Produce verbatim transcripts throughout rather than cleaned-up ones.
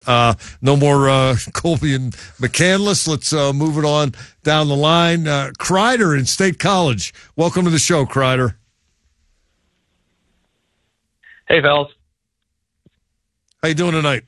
Uh, no more uh, Colby and McCandless. Let's uh, move it on down the line. Uh, Kreider in State College. Welcome to the show, Kreider. Hey, fellas. How you doing tonight?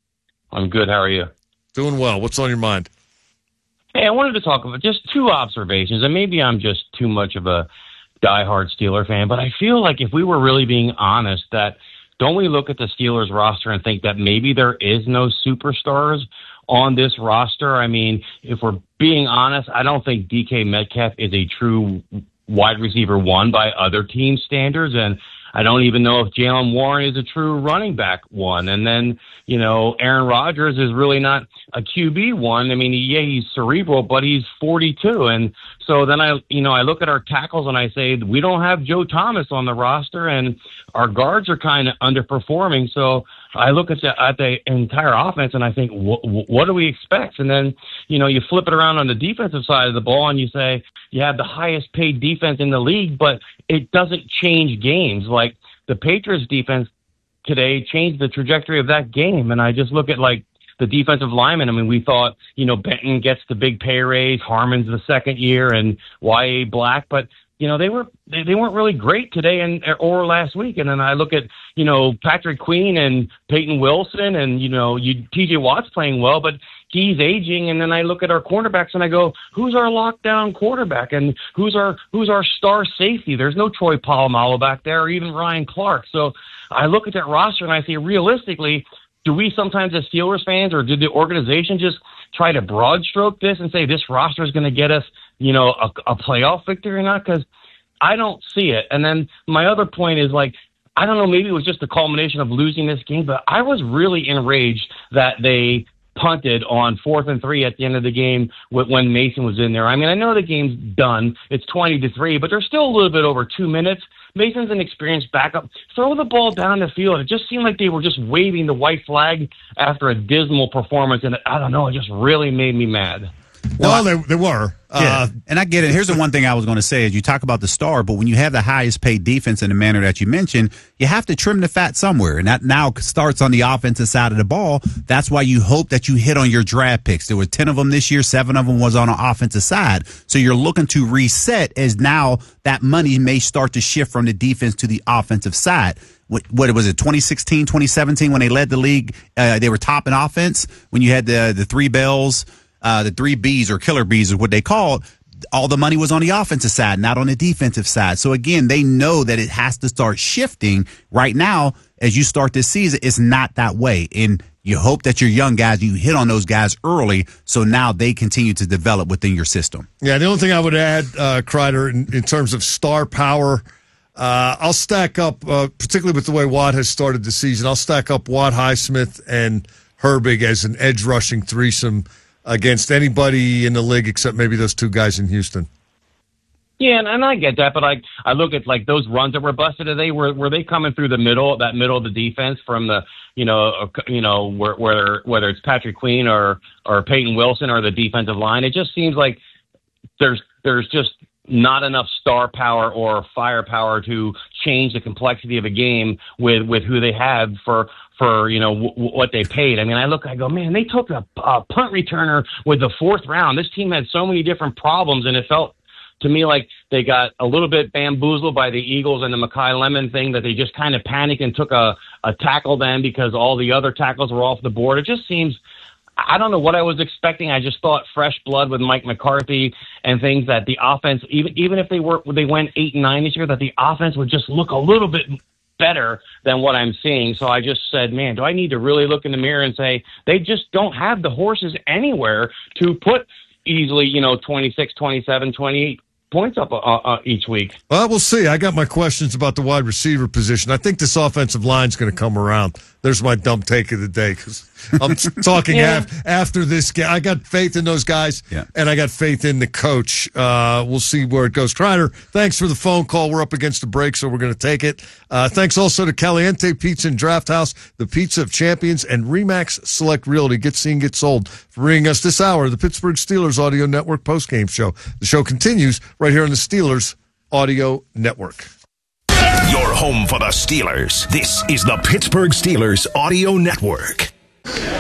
I'm good. How are you? Doing well. What's on your mind? Hey, I wanted to talk about just two observations, and maybe I'm just too much of a diehard Steeler fan, but I feel like if we were really being honest, that don't we look at the Steelers roster and think that maybe there is no superstars on this roster? I mean, if we're being honest, I don't think D K Metcalf is a true wide receiver one by other team standards, and I don't even know if Jaylen Warren is a true running back one. And then, you know, Aaron Rodgers is really not a Q B one. I mean, yeah, he's cerebral, but he's forty-two. And so then I, you know, I look at our tackles and I say, we don't have Joe Thomas on the roster, and our guards are kind of underperforming. So I look at the, at the entire offense and I think, wh- wh- what do we expect? And then, you know, you flip it around on the defensive side of the ball and you say, you have the highest paid defense in the league, but it doesn't change games. Like the Patriots defense today changed the trajectory of that game. And I just look at like the defensive linemen. I mean, we thought, you know, Benton gets the big pay raise, Harmon's the second year, and Y A Black, but you know, they were they, they weren't really great today and or last week. And then I look at, you know, Patrick Queen and Peyton Wilson, and you know, you T J Watt's playing well, but he's aging. And then I look at our cornerbacks and I go, who's our lockdown quarterback, and who's our who's our star safety? There's no Troy Polamalu back there, or even Ryan Clark. So I look at that roster and I say, realistically, do we sometimes as Steelers fans, or did the organization just try to broad stroke this and say this roster is going to get us, you know, a, a playoff victory or not? Because I don't see it. And then my other point is, like, I don't know, maybe it was just the culmination of losing this game, but I was really enraged that they punted on fourth and three at the end of the game when Mason was in there. I mean, I know the game's done. It's twenty to three, but there's still a little bit over two minutes. Mason's an experienced backup. Throw the ball down the field. It just seemed like they were just waving the white flag after a dismal performance, and I don't know, it just really made me mad. Well, they, they were. Yeah, uh, and I get it. Here's the one thing I was going to say is you talk about the star, but when you have the highest paid defense in the manner that you mentioned, you have to trim the fat somewhere. And that now starts on the offensive side of the ball. That's why you hope that you hit on your draft picks. There were ten of them this year. Seven of them was on the offensive side. So you're looking to reset as now that money may start to shift from the defense to the offensive side. What, what was it, twenty sixteen, twenty seventeen, when they led the league, uh, they were top in offense, when you had the the three bells, uh, the three Bs, or killer Bs is what they called. All the money was on the offensive side, not on the defensive side. So again, they know that it has to start shifting right now. As you start this season, it's not that way. And you hope that your young guys, you hit on those guys early, so now they continue to develop within your system. Yeah, the only thing I would add, uh, Kreider, in, in terms of star power, Uh, I'll stack up, uh, particularly with the way Watt has started the season, I'll stack up Watt, Highsmith, and Herbig as an edge rushing threesome against anybody in the league except maybe those two guys in Houston. Yeah, and, and I get that, but I I look at like those runs that were busted today. Were were they coming through the middle, that middle of the defense from the you know uh, you know where, whether whether it's Patrick Queen or or Peyton Wilson or the defensive line? It just seems like there's there's just not enough star power or firepower to change the complexity of a game with, with who they have for, for, you know, w- what they paid. I mean, I look, I go, man, they took a, a punt returner with the fourth round. This team had so many different problems, and it felt to me like they got a little bit bamboozled by the Eagles and the Mekhi Lemon thing, that they just kind of panicked and took a, a tackle then because all the other tackles were off the board. It just seems, I don't know what I was expecting. I just thought fresh blood with Mike McCarthy and things, that the offense, even even if they were they went eight and nine this year, that the offense would just look a little bit better than what I'm seeing. So I just said, man, do I need to really look in the mirror and say they just don't have the horses anywhere to put easily, you know, twenty-six, twenty-seven, twenty-eight points up uh, uh, each week. Well, we'll see. I got my questions about the wide receiver position. I think this offensive line's going to come around. There's my dumb take of the day, because I'm talking yeah. af- after this game. I got faith in those guys, yeah. and I got faith in the coach. Uh, we'll see where it goes. Kreider, thanks for the phone call. We're up against the break, so we're going to take it. Uh, thanks also to Caliente Pizza and Draft House, the Pizza of Champions, and Remax Select Realty. Get seen, get sold. For bringing us this hour, the Pittsburgh Steelers Audio Network postgame show. The show continues right here on the Steelers Audio Network. Your home for the Steelers. This is the Pittsburgh Steelers Audio Network.